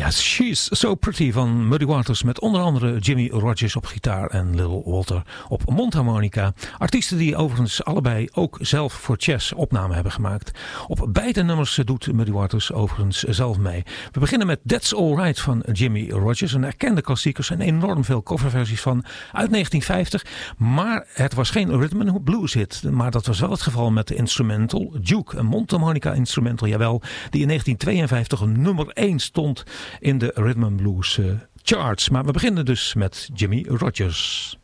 She's So Pretty van Muddy Waters met onder andere Jimmy Rogers op gitaar en Little Walter op mondharmonica. Artiesten die overigens allebei ook zelf voor Chess opnamen hebben gemaakt. Op beide nummers doet Muddy Waters overigens zelf mee. We beginnen met That's Alright van Jimmy Rogers. Een erkende klassiekers en enorm veel coverversies van uit 1950. Maar het was geen rhythm and blues hit. Maar dat was wel het geval met de instrumental Duke. Een mondharmonica instrumental, jawel. Die in 1952 nummer 1 stond in de Rhythm and Blues charts. Maar we beginnen dus met Jimmy Rogers.